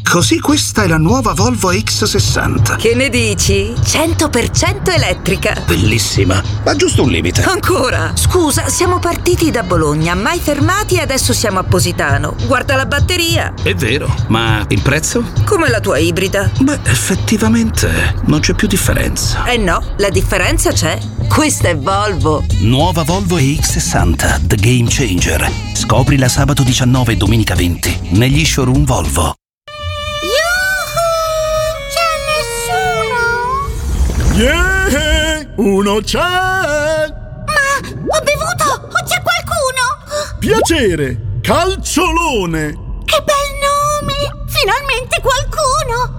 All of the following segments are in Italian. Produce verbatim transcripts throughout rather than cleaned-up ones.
Così questa è la nuova Volvo X sessanta. Che ne dici? cento per cento elettrica. Bellissima, ma giusto un limite. Ancora? Scusa, siamo partiti da Bologna, mai fermati e adesso siamo a Positano. Guarda la batteria. È vero, ma il prezzo? Come la tua ibrida. Beh, effettivamente non c'è più differenza. Eh no, la differenza c'è. Questa è Volvo. Nuova Volvo X sessanta, The Game Changer. Scoprila sabato diciannove e domenica venti negli showroom Volvo. Yeah, uno c'è! Ma ho bevuto! O c'è qualcuno? Piacere, Calciolone! Che bel nome! Finalmente qualcuno!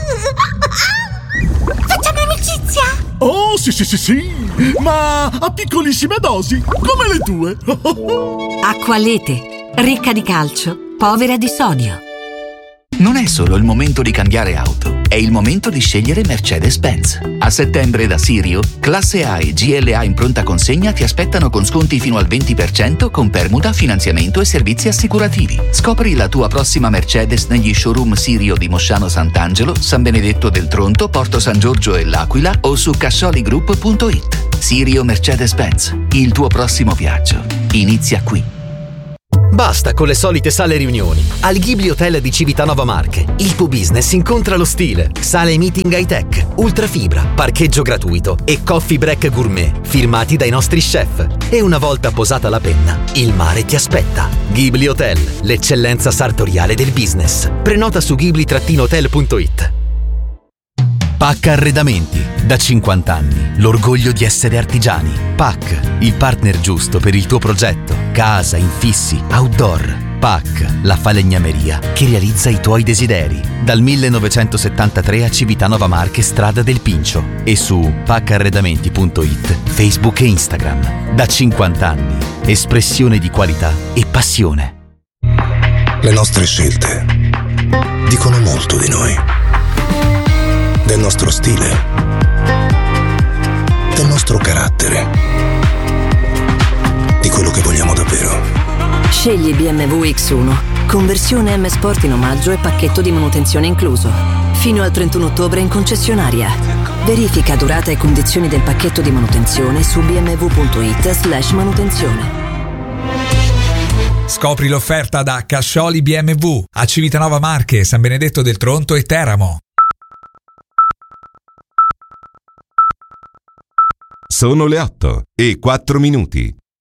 Facciamo amicizia? Oh, sì, sì, sì, sì! Ma a piccolissime dosi, come le tue! Acqualete, ricca di calcio, povera di sodio. Non è solo il momento di cambiare auto, è il momento di scegliere Mercedes-Benz. A settembre da Sirio, classe A e G L A in pronta consegna ti aspettano con sconti fino al venti per cento con permuta, finanziamento e servizi assicurativi. Scopri la tua prossima Mercedes negli showroom Sirio di Mosciano Sant'Angelo, San Benedetto del Tronto, Porto San Giorgio e L'Aquila o su cassoligroup punto it. Sirio Mercedes-Benz, il tuo prossimo viaggio inizia qui. Basta con le solite sale riunioni. Al Ghibli Hotel di Civitanova Marche, il tuo business incontra lo stile. Sale meeting high tech, ultrafibra, parcheggio gratuito e coffee break gourmet firmati dai nostri chef. E una volta posata la penna, il mare ti aspetta. Ghibli Hotel, l'eccellenza sartoriale del business. Prenota su ghibli hotel punto it. P A C Arredamenti, da cinquanta anni, l'orgoglio di essere artigiani. P A C, il partner giusto per il tuo progetto, casa, infissi, outdoor. P A C, la falegnameria che realizza i tuoi desideri. Dal millenovecentosettantatré a Civitanova Marche, strada del Pincio, e su paccarredamenti punto it, Facebook e Instagram. Da cinquanta anni, espressione di qualità e passione. Le nostre scelte dicono molto di noi. Del nostro stile, del nostro carattere, di quello che vogliamo davvero. Scegli B M W X uno, conversione M Sport in omaggio e pacchetto di manutenzione incluso. Fino al trentuno ottobre in concessionaria. Verifica durata e condizioni del pacchetto di manutenzione su bmw punto it slash manutenzione. Scopri l'offerta da Cascioli B M W a Civitanova Marche, San Benedetto del Tronto e Teramo. Sono le otto e quattro minuti.